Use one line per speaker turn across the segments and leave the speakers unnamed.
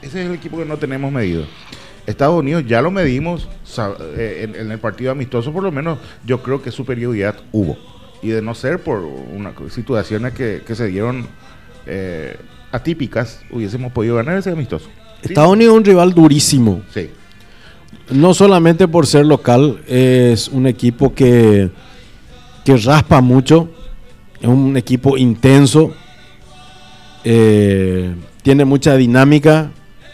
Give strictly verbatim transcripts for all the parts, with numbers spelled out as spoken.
ese es el equipo que no tenemos medido. Estados Unidos ya lo medimos en, en el partido amistoso, por lo menos yo creo que superioridad hubo. Y de no ser por una situaciones que, que se dieron eh, atípicas, hubiésemos podido ganar ese amistoso. ¿Sí?
Estados Unidos es un rival durísimo.
Sí.
No solamente por ser local, es un equipo que, que raspa mucho, es un equipo intenso, eh, tiene mucha dinámica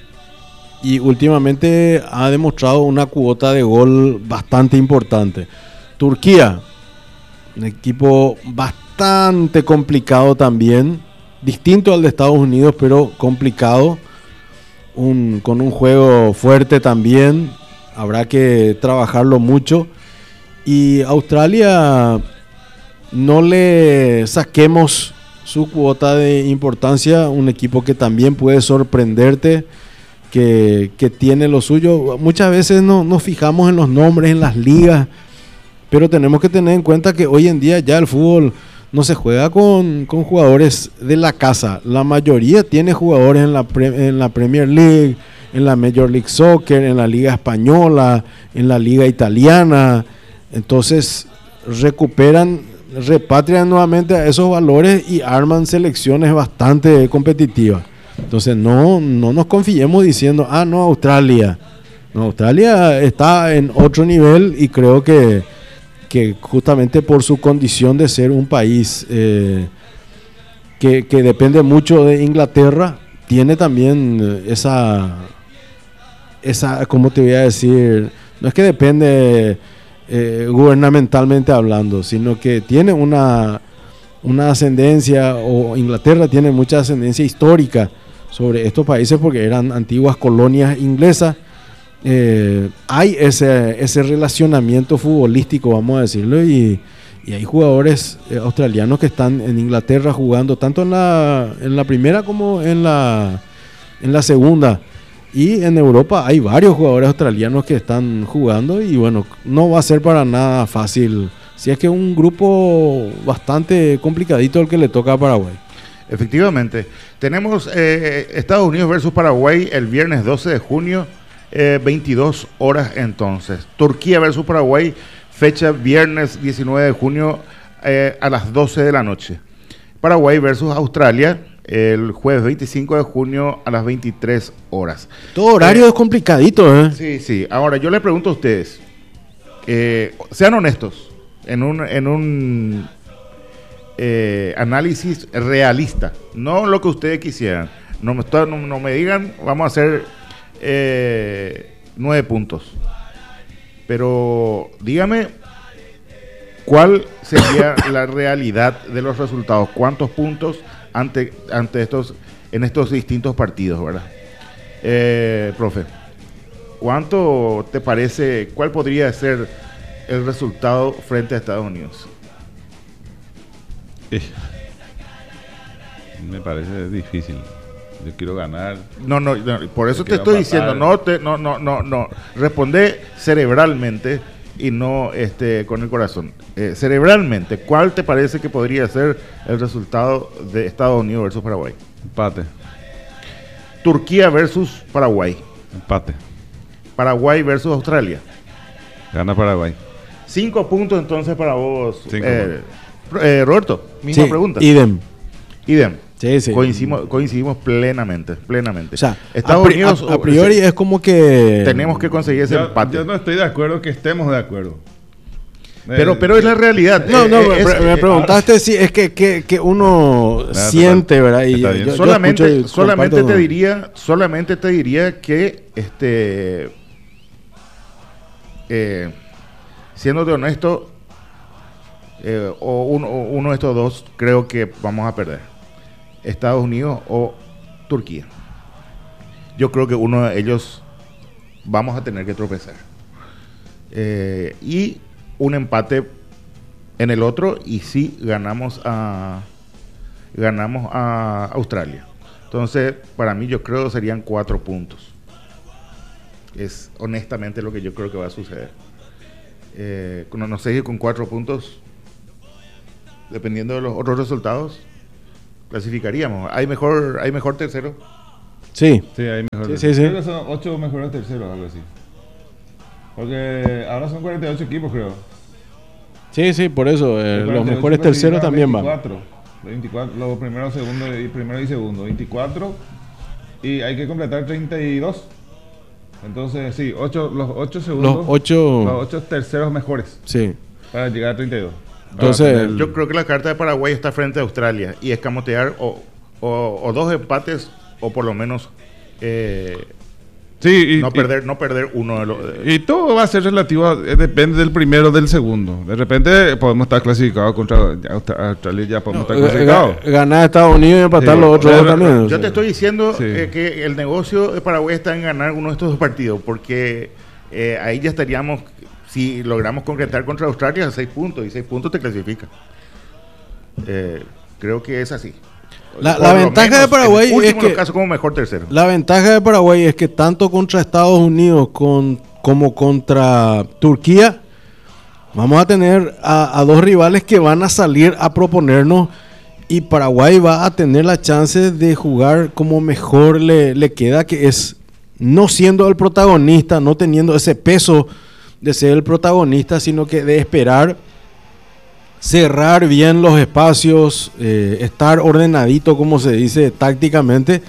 y últimamente ha demostrado una cuota de gol bastante importante. Turquía, un equipo bastante complicado también, distinto al de Estados Unidos, pero complicado, un, con un juego fuerte también. Habrá que trabajarlo mucho. Y Australia, no le saquemos su cuota de importancia. Un equipo que también puede sorprenderte, que, que tiene lo suyo. Muchas veces no nos fijamos en los nombres, en las ligas, pero tenemos que tener en cuenta que hoy en día ya el fútbol no se juega con, con jugadores de la casa. La mayoría tiene jugadores en la, pre, en la Premier League, en la Major League Soccer, en la Liga Española, en la Liga Italiana. Entonces recuperan, repatrian nuevamente a esos valores y arman selecciones bastante competitivas. Entonces no, no nos confiemos diciendo, ah, no, Australia. No, Australia está en otro nivel y creo que, que justamente por su condición de ser un país eh, que, que depende mucho de Inglaterra, tiene también esa... esa, ¿cómo te voy a decir? No es que depende eh, gubernamentalmente hablando, sino que tiene una, una ascendencia, o Inglaterra tiene mucha ascendencia histórica sobre estos países porque eran antiguas colonias inglesas. Eh, hay ese, ese relacionamiento futbolístico, vamos a decirlo, y, y hay jugadores eh, australianos que están en Inglaterra jugando tanto en la, en la primera como en la, en la segunda. Y en Europa hay varios jugadores australianos que están jugando y bueno, no va a ser para nada fácil. Si es que es un grupo bastante complicadito el que le toca a Paraguay.
Efectivamente. Tenemos eh, Estados Unidos versus Paraguay el viernes doce de junio, eh, veintidós horas entonces. Turquía versus Paraguay, fecha viernes diecinueve de junio eh, a las doce de la noche. Paraguay versus Australia, el jueves veinticinco de junio a las veintitrés horas.
Todo horario
eh,
es complicadito, ¿eh?
Sí, sí. Ahora, yo le pregunto a ustedes, eh, sean honestos, en un, en un eh, análisis realista, no lo que ustedes quisieran. No me, no, no me digan, vamos a hacer eh, nueve puntos. Pero dígame, ¿cuál sería la realidad de los resultados? ¿Cuántos puntos ante, ante estos, en estos distintos partidos, verdad? Eh, profe, ¿cuánto te parece, cuál podría ser el resultado frente a Estados Unidos?
Eh, me parece difícil. Yo quiero ganar.
No, no, no por eso
Yo
te
quiero
estoy
matar.
diciendo, no, te, no, no, no, no. Responde cerebralmente y no este, con el corazón. Eh, cerebralmente, ¿cuál te parece que podría ser el resultado de Estados Unidos versus Paraguay?
Empate.
Turquía versus Paraguay.
Empate.
Paraguay versus Australia.
Gana Paraguay.
Cinco puntos entonces para vos.
Cinco
Eh, eh, Roberto, misma
Sí,
pregunta.
idem.
Idem.
Sí, sí.
Coincidimos, coincidimos plenamente, plenamente.
O sea,
Estados
a, pri-
Unidos,
a, a priori es como que
tenemos que conseguir ese
Yo,
empate.
yo no estoy de acuerdo que estemos de acuerdo.
Pero,
Eh,
pero es la realidad.
No, no,
Eh,
me,
es-
pre- me
eh,
preguntaste si es que, que, que uno
Nada,
siente,
total.
¿verdad? Y
Está
yo-
bien.
yo- yo
solamente
escucho y
solamente
comparto
te
con-
diría solamente te diría que este eh, siéndote honesto eh, o uno, o uno de estos dos creo que vamos a perder, Estados Unidos o Turquía. Yo creo que uno de ellos vamos a tener que tropezar eh, y un empate en el otro, y sí ganamos a ganamos a Australia. Entonces, para mí, yo creo que serían cuatro puntos. Es honestamente lo que yo creo que va a suceder. Eh, no, no sé si con cuatro puntos, dependiendo de los otros resultados, clasificaríamos. ¿Hay mejor, hay mejor tercero?
Sí,
Sí, hay mejores.
Sí, sí, sí.
Creo que son ocho mejores terceros, algo así. Porque ahora son cuarenta y ocho equipos, creo.
sí, sí, por eso. eh,
De
los
cuarenta y ocho
mejores terceros
clasifican
también van.
veinticuatro. veinticuatro, los primeros, segundos y primero y segundo. veinticuatro. Y hay que completar treinta y dos. Entonces, sí, ocho, los ocho segundos.
Los ocho.
Los ocho terceros mejores
Sí.
para llegar a treinta y dos.
Entonces,
Para tener-
Yo creo que la carta de Paraguay está frente a Australia y escamotear o, o, o dos empates o por lo menos eh,
sí, y,
no
y-
perder no perder uno de los.
Y todo va a ser relativo, a- eh, depende del primero o del segundo. De repente podemos estar clasificados contra ya Austra- Australia, ya podemos estar clasificados.
Ga- Ganar a Estados Unidos y empatar
Sí,
los otros
pero-
dos también. o
Yo
sea.
te estoy diciendo
Sí.
eh, que el negocio de Paraguay está en ganar uno de estos dos partidos, porque eh, ahí ya estaríamos, si logramos concretar contra Australia, a seis puntos, y seis puntos te clasifica. Eh, creo que es así.
La-
Por
la
lo
ventaja
menos,
de Paraguay
en el
es
último
que-
caso como mejor tercero.
La ventaja de Paraguay es que tanto contra Estados Unidos con, como contra Turquía, vamos a tener a, a dos rivales que van a salir a proponernos y Paraguay va a tener la chance de jugar como mejor le, le queda, que es no siendo el protagonista, no teniendo ese peso de ser el protagonista, sino que de esperar, cerrar bien los espacios, eh, estar ordenadito, como se dice tácticamente,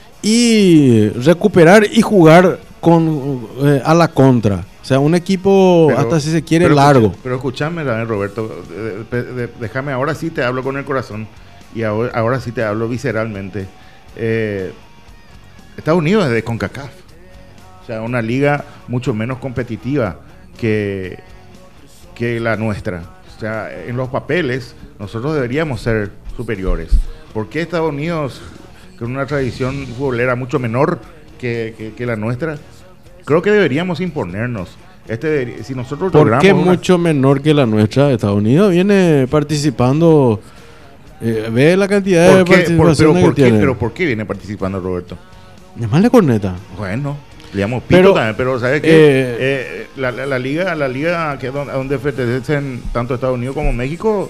y recuperar y jugar con eh, a la contra. O sea, un equipo,
Pero-
hasta si se quiere,
pero
largo.
escucha- pero escúchame, Daniel Roberto, eh, de- de- déjame, ahora sí te hablo con el corazón y ahora, ahora sí te hablo visceralmente. Eh, Estados Unidos es de CONCACAF, o sea, una liga mucho menos competitiva que, que la nuestra. O sea, en los papeles nosotros deberíamos ser superiores. ¿Por qué Estados Unidos, con una tradición futbolera mucho menor que, que- que la nuestra? Creo que deberíamos imponernos. Este debería- si nosotros
¿Por
logramos
qué
una-
mucho menor que la nuestra? Estados Unidos viene participando. Eh, ve la cantidad
¿Por
de
qué? Por- pero,
participaciones
¿por
que
qué?
tiene.
pero ¿por qué viene participando Roberto?
Además de corneta.
Bueno, le llamo pito
Pero,
también, pero ¿sabes qué?
eh,
Eh, la, la- la liga, la liga que es donde, a donde pertenecen tanto Estados Unidos como México,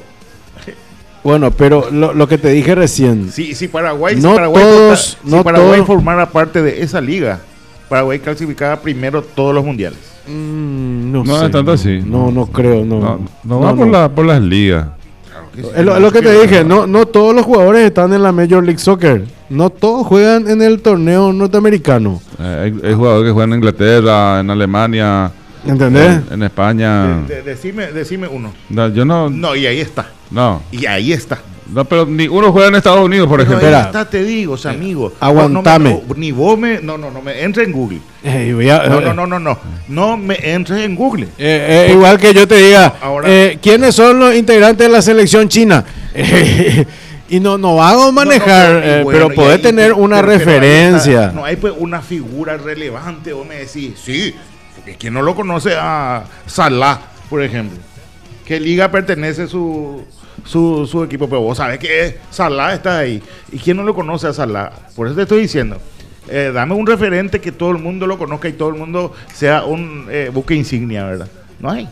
Bueno, pero lo, lo que te dije recién.
si, si Paraguay,
No
si Paraguay,
todos-
si
no
Paraguay
todos-
formara parte de esa liga, Paraguay clasificaba primero todos los mundiales.
Mm, no,
No
sé,
es tanto
no,
así.
No, no creo. No,
No, no va por, la, por las ligas.
Claro que sí.
Es lo, es lo que te dije, no, no todos los jugadores están en la Major League Soccer. No todos juegan en el torneo norteamericano.
Eh, hay, hay jugadores que juegan en Inglaterra, en Alemania,
¿Entendés?
en, en España.
De- de- decime, decime uno.
No, yo no, no,
No, y ahí está.
no,
Y ahí está.
pero ni uno juega en Estados Unidos, por
Pero
ejemplo.
ahí
Espera.
está, te digo, o sea, amigo.
Aguantame.
No, no me- ni vos me. No, no, no me entre en Google.
Eh, voy a-
No, no, no, no, no. No me entres en Google.
Eh, eh, igual que yo te diga,
Ahora-
eh, ¿quiénes son los integrantes de la selección china? Eh, y no, no hago manejar,
No, no,
eh,
y bueno,
pero
y
poder
ahí-
tener una
pero- pero ahí
referencia.
está. No hay pues una figura relevante. Vos me decís, sí, porque ¿quién no lo conoce a Salah, por ejemplo? ¿Qué liga pertenece su, su, su equipo? Pero vos sabés que Salah está ahí. ¿Y quién no lo conoce a Salah? Por eso te estoy diciendo. Eh, dame un referente que todo el mundo lo conozca y todo el mundo sea un eh, buque insignia, ¿verdad? No hay.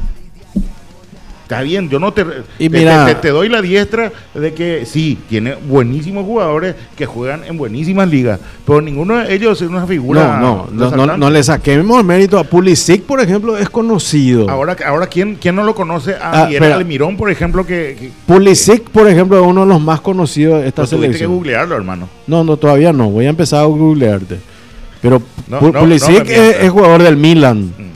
Está bien, yo no te,
Y
te,
mira-
te- te- te doy la diestra de que sí, tiene buenísimos jugadores que juegan en buenísimas ligas, pero ninguno de ellos es una figura.
No, no, no, no,
resaltante.
no le saquemos mérito a Pulisic, por ejemplo, es conocido.
Ahora, ahora ¿quién, ¿quién no lo conoce? A
Ah,
Miguel
espera.
Almirón, por ejemplo, que, que
Pulisic, por ejemplo, es uno de los más conocidos de esta
pues tuviste que
selección.
googlearlo, hermano.
No, no, todavía no. Voy a empezar a googlearte. Pero
No,
Pu-
no,
Pulisic
no me
es,
mientas.
es jugador del Milan.
Mm.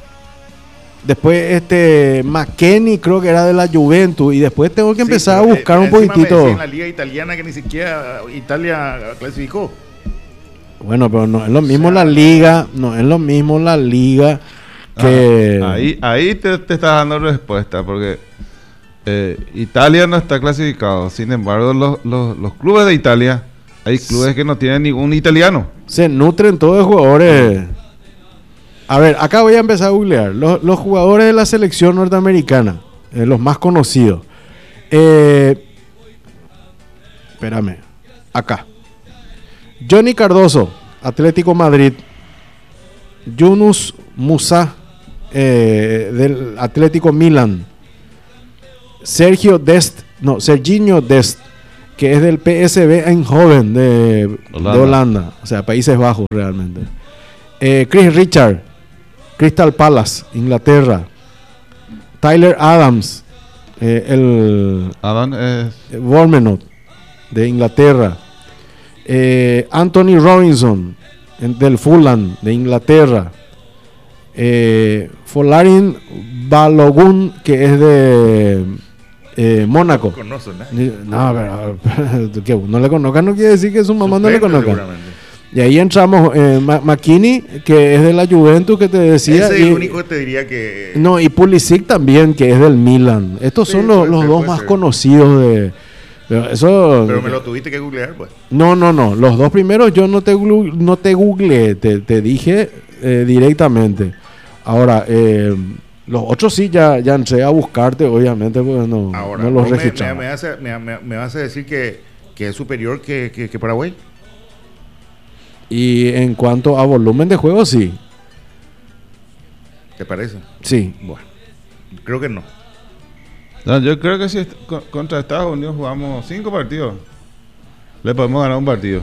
Después este McKennie creo que era de la Juventus. Y después tengo que empezar
Sí, pero,
a buscar
eh,
un
encima me
poquitito.
decís en la liga italiana que ni siquiera Italia clasificó.
Bueno, pero no es lo mismo
O sea,
la liga. No es lo mismo la liga que.
Ah, ahí ahí te, te estás dando respuesta, porque eh, Italia no está clasificado. Sin embargo, los, los, los clubes de Italia, hay clubes que no tienen ningún italiano.
Se nutren todos de jugadores. A ver, acá voy a empezar a googlear. Los, los jugadores de la selección norteamericana, eh, los más conocidos. Eh, espérame. Acá. Johnny Cardoso, Atlético Madrid. Yunus Musa, eh, del Atlético Milan. Sergio Dest, no, Serginho Dest, que es del P S V Eindhoven de
Holanda.
de Holanda, o sea, Países Bajos realmente. Eh, Chris Richard, Crystal Palace, Inglaterra. Tyler Adams, eh, el
Adam es.
eh, Bournemouth de Inglaterra. Eh, Anthony Robinson en- del Fulham de Inglaterra. Eh, Folarin Balogun, que es de eh, Mónaco.
Conozco, ¿no?
No, pero que no le conozca no quiere decir que su mamá no le
Suplente,
conozca.
seguramente.
Y ahí entramos eh, Ma- McKinney, que es de la Juventus, que te decía.
Ese es
y-
el único que te diría que...
No, y Pulisic también, que es del Milan. Estos
Sí,
son los,
puede
los
ser,
dos
puede
más
ser.
conocidos de... Pero eso...
Pero me lo tuviste que googlear, pues.
No, no, no. Los dos primeros yo no te, glu- no te googleé, te, te dije eh, directamente. Ahora, eh, los otros sí ya, ya entré a buscarte, obviamente, porque no,
Ahora,
no los
vos me, me,
registraba.
me vas a, me, me- me vas a decir que, que es superior que, que, que Paraguay.
Y en cuanto a volumen de juego, sí.
¿Te parece?
Sí.
Bueno, creo que no.
No, yo creo que si est- co- contra Estados Unidos jugamos cinco partidos, le podemos ganar un partido.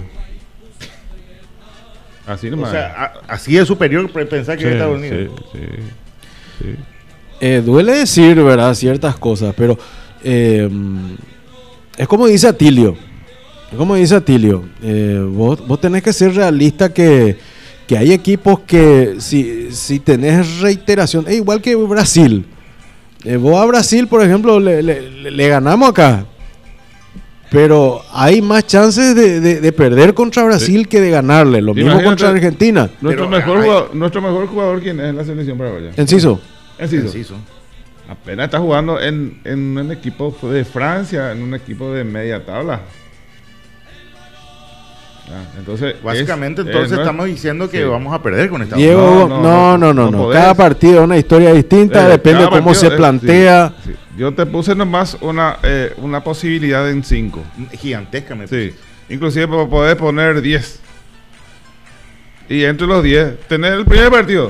Así
O
nomás.
sea, a- así es superior pre- pensar que
Sí,
es Estados Unidos.
sí, sí, sí.
Eh, duele decir, ¿verdad? Ciertas cosas, pero eh, es como dice Atilio. Es como dice Atilio. eh, vos, vos tenés que ser realista que, que hay equipos que si, si tenés reiteración, es igual que Brasil. Eh, vos a Brasil, por ejemplo, le, le- le- le ganamos acá. Pero hay más chances de, de- de perder contra Brasil que de ganarle. Lo mismo
Imagínate-
contra Argentina.
Nuestro,
Pero,
mejor
ay.
jugador, nuestro mejor jugador, ¿quién es en la selección paraguaya?
Enciso.
Enciso.
Enciso.
Apenas está jugando en, en un equipo de Francia, en un equipo de media tabla. Ah, entonces,
Básicamente,
es-
entonces
es- no es-
estamos diciendo que
sí.
vamos a perder con Estados
Diego,
Unidos.
no,
no,
no, no,
no,
no.
no podés.
Cada partido es una historia distinta,
Eh,
depende de
cada
cómo se
partido es-
plantea.
sí, sí. Yo te puse nomás una, eh, una posibilidad en cinco.
Gigantesca, me
Sí. Inclusive para poder poner diez. Y entre los diez, tener el primer partido.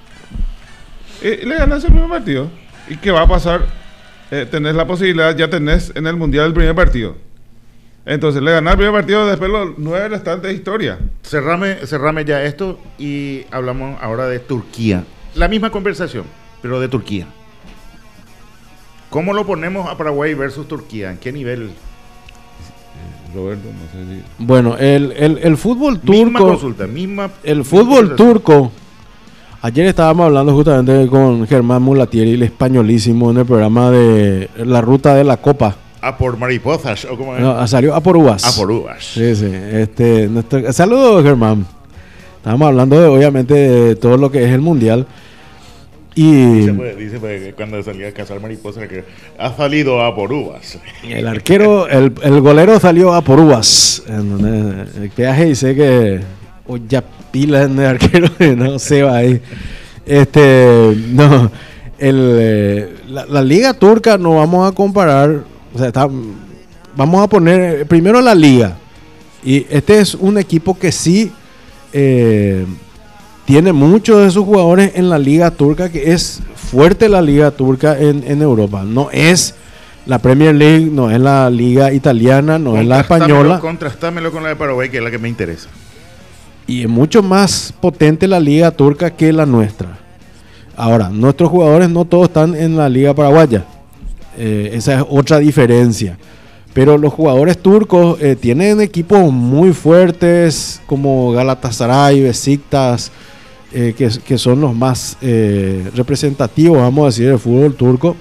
Y le ganas el primer partido. ¿Y qué va a pasar? Eh, tenés la posibilidad, ya tenés en el mundial el primer partido. Entonces le ganás el primer partido, después los nueve restantes de historia.
Cerrame, cerrame ya esto y hablamos ahora de Turquía. La misma conversación, pero de Turquía. ¿Cómo lo ponemos a Paraguay versus Turquía? ¿En qué nivel?
Roberto, no sé si.
Bueno, el, el, el fútbol
Misma
turco,
consulta, misma.
el
misma
fútbol
conversación.
turco. Ayer estábamos hablando justamente con Germán Mulatieri, el españolísimo, en el programa de La Ruta de la Copa.
A por mariposas, o como es.
No, salió a por uvas.
A por uvas.
Sí, sí. Este, nuestro- saludos, Germán. Estábamos hablando de, obviamente, de todo lo que es el mundial. Y
Dice, pues, dice pues, cuando salía a cazar mariposas que ha salido a por uvas.
el arquero, el, el golero salió a por uvas. En, eh, el peaje dice que o ya pila en el arquero, no se va ahí. Este, no, el, eh, la, la liga turca no vamos a comparar, o sea, está- vamos a poner primero la liga. Y este es un equipo que sí eh, tiene muchos de sus jugadores en la liga turca, que es fuerte la liga turca en, en Europa. No es la Premier League, no es la liga italiana, no es la española.
Contrastámelo con la de Paraguay, que es la que me interesa.
Y es mucho más potente la liga turca que la nuestra. Ahora, nuestros jugadores no todos están en la liga paraguaya. Eh, esa es otra diferencia. Pero los jugadores turcos eh, tienen equipos muy fuertes como Galatasaray, Besiktas, eh, que, que son los más eh, representativos, vamos a decir, del fútbol turco.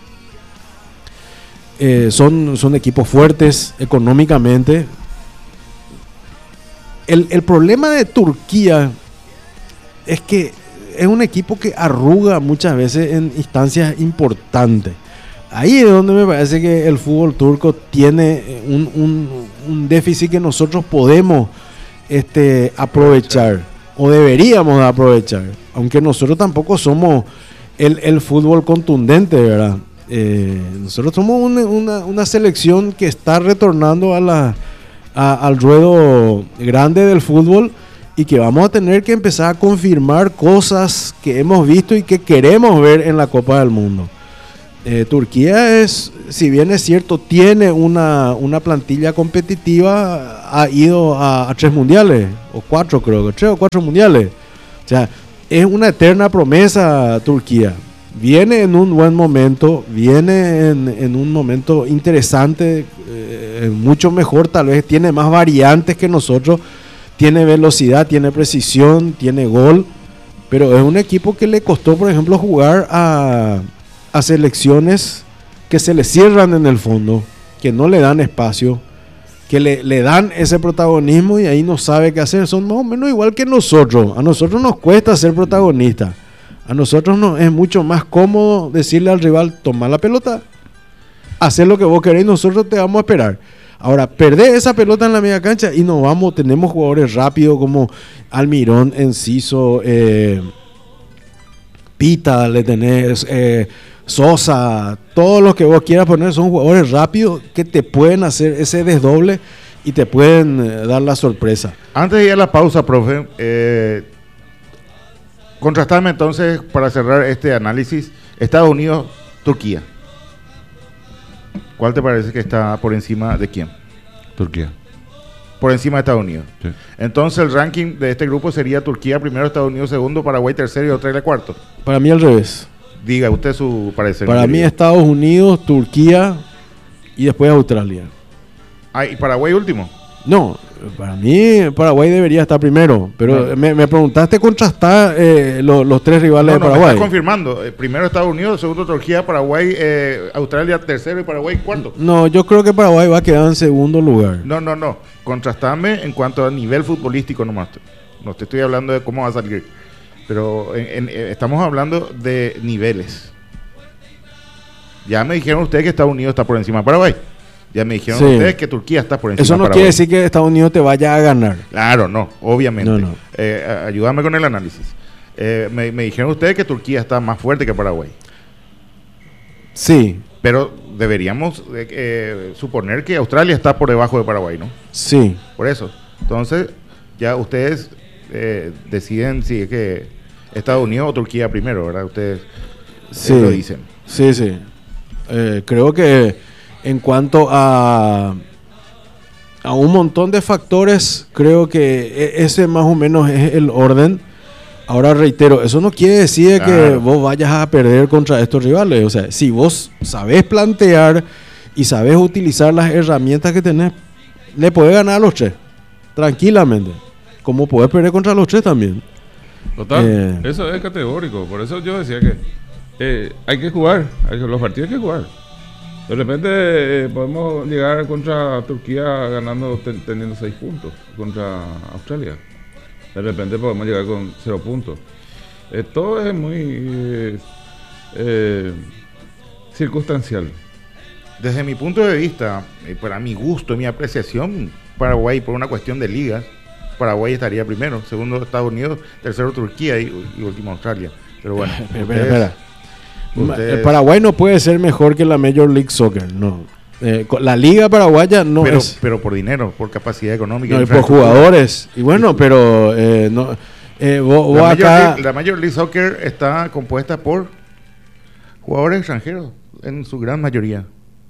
Eh, son, son equipos fuertes económicamente. El, el problema de Turquía es que es un equipo que arruga muchas veces en instancias importantes. Ahí es donde me parece que el fútbol turco tiene un, un- un déficit que nosotros podemos este, aprovechar o deberíamos de aprovechar, aunque nosotros tampoco somos el, el fútbol contundente, ¿verdad? Eh, nosotros somos una, una- una selección que está retornando a la, a- al ruedo grande del fútbol y que vamos a tener que empezar a confirmar cosas que hemos visto y que queremos ver en la Copa del Mundo. Eh, Turquía es, si bien es cierto, tiene una, una plantilla competitiva, ha ido a, a tres mundiales, o cuatro creo que, tres o cuatro mundiales. O sea, es una eterna promesa Turquía. Viene en un buen momento, viene en, en un momento interesante, eh, mucho mejor tal vez, tiene más variantes que nosotros, tiene velocidad, tiene precisión, tiene gol, pero es un equipo que le costó, por ejemplo, jugar a... a selecciones que se le cierran en el fondo, que no le dan espacio, que le, le dan ese protagonismo y ahí no sabe qué hacer. Son más o menos igual que nosotros. A nosotros nos cuesta ser protagonistas. A nosotros nos es mucho más cómodo decirle al rival, toma la pelota, hacer lo que vos querés, nosotros te vamos a esperar. Ahora, perder esa pelota en la media cancha y nos vamos, tenemos jugadores rápidos como Almirón, Enciso, eh, Pita, le tenés... Eh, Sosa, todos los que vos quieras poner son jugadores rápidos que te pueden hacer ese desdoble y te pueden eh, dar la sorpresa.
Antes de ir a la pausa, profe, eh, contrastarme entonces para cerrar este análisis, Estados Unidos, Turquía. ¿Cuál te parece que está por encima de quién?
Turquía.
Por encima de Estados Unidos.
Sí.
Entonces el ranking de este grupo sería Turquía primero, Estados Unidos segundo, Paraguay tercero y Australia cuarto.
Para mí al revés.
Diga usted su parecer.
Para mí Estados Unidos, Turquía y después Australia.
Ah, ¿y Paraguay último?
No, para mí Paraguay debería estar primero, pero
no.
me, me preguntaste contrastar eh, lo, los tres rivales
no,
de
no,
Paraguay.
Me estás confirmando. Eh, primero Estados Unidos, segundo Turquía, Paraguay, eh, Australia tercero y Paraguay cuarto.
No, yo creo que Paraguay va a quedar en segundo lugar.
No, no, no. Contrastame en cuanto a nivel futbolístico nomás. No te estoy hablando de cómo va a salir. Pero en, en, estamos hablando de niveles. Ya me dijeron ustedes que Estados Unidos está por encima de Paraguay. Ya me dijeron sí. ustedes que Turquía está por encima
Eso no
de Paraguay.
Quiere decir que Estados Unidos te vaya a ganar.
Claro, no, obviamente.
No, no.
Eh, ayúdame con el análisis. Eh, me, me dijeron ustedes que Turquía está más fuerte que Paraguay.
Sí.
Pero deberíamos eh, eh, suponer que Australia está por debajo de Paraguay, ¿no?
Sí.
Por eso. Entonces, ya ustedes eh, deciden si es que Estados Unidos o Turquía primero, ¿verdad? Ustedes
sí,
lo dicen.
Sí, sí. Eh, creo que en cuanto a a un montón de factores, creo que ese más o menos es el orden. Ahora reitero, eso no quiere decir claro. que vos vayas a perder contra estos rivales. O sea, si vos sabés plantear y sabés utilizar las herramientas que tenés, le podés ganar a los tres, tranquilamente. Como podés perder contra los tres también.
Total, eh, eso es categórico. Por eso yo decía que eh, hay que jugar, hay que, los partidos hay que jugar. De repente eh, podemos llegar contra Turquía ganando, ten, teniendo seis puntos, contra Australia. De repente podemos llegar con cero puntos. Eh, todo es muy eh, eh, circunstancial.
Desde mi punto de vista, eh, para mi gusto y mi apreciación, Paraguay, por una cuestión de ligas, Paraguay estaría primero, segundo Estados Unidos, tercero Turquía y, y último Australia. Pero bueno,
espera, ustedes, espera. Ustedes... El Paraguay no puede ser mejor que la Major League Soccer, no. Eh, la liga paraguaya no
pero,
es...
Pero por dinero, por capacidad económica.
No, y por jugadores. Y bueno, pero eh, no, eh, vos, vos
la,
acá...
Major League, la Major League Soccer está compuesta por jugadores extranjeros, en su gran mayoría.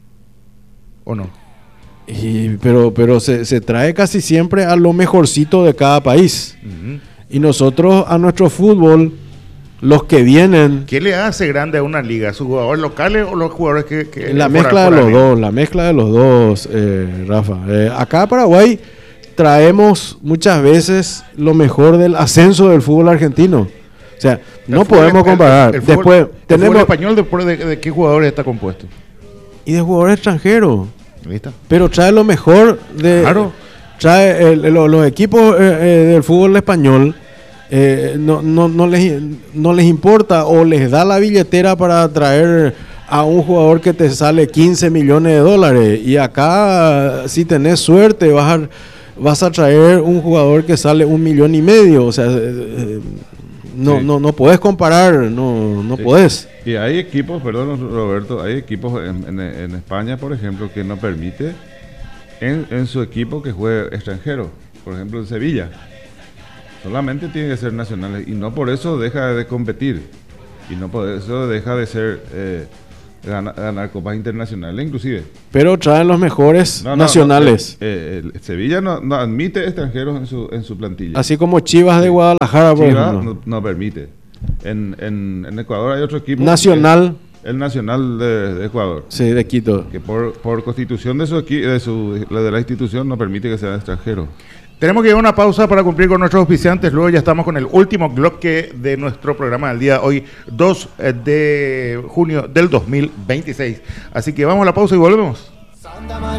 ¿O no?
Y, pero pero se, se trae casi siempre a lo mejorcito de cada país. Uh-huh. Y nosotros a nuestro fútbol, los que vienen...
¿Qué le hace grande a una liga? ¿Sus jugadores locales o los jugadores que...? que
la mezcla de los bien? dos, la mezcla de los dos, eh, Rafa. Eh, acá a Paraguay traemos muchas veces lo mejor del ascenso del fútbol argentino. O sea, el no fútbol, podemos comparar.
El, el, el
Después,
fútbol,
tenemos,
el fútbol español, de, de, de qué jugadores está compuesto?
Y de jugadores extranjeros.
¿Listo?
Pero trae lo mejor de...
Claro.
Trae el, el, los equipos eh, eh, del fútbol español. Eh, no, no, no, les, no les importa o les da la billetera para traer a un jugador que te sale quince millones de dólares. Y acá, si tenés suerte, vas a, vas a traer un jugador que sale un millón y medio. O sea, eh, no, sí. no, no podés comparar, no, no sí. podés.
Y hay equipos, perdón Roberto, hay equipos en, en, en España, por ejemplo, que no permite en, en su equipo que juegue extranjero. Por ejemplo, en Sevilla. Solamente tiene que ser nacionales y no por eso deja de competir y no por eso deja de ser eh, ganar, ganar copas internacionales inclusive.
Pero traen los mejores
No, no,
nacionales.
no, eh, eh, el Sevilla no, no admite extranjeros en su, en su plantilla.
Así como Chivas de Guadalajara, por
Chivas
ejemplo.
no, no permite. En, en, en Ecuador hay otro equipo.
Nacional.
El, el Nacional de, de Ecuador.
Sí, de Quito.
Que por, por constitución de su, equi- de su de la institución no permite que sean extranjeros.
Tenemos que ir a una pausa para cumplir con nuestros auspiciantes. Luego ya estamos con el último bloque de nuestro programa del día hoy, dos de junio del dos mil veintiséis. Así que vamos a la pausa y volvemos.
Santa María.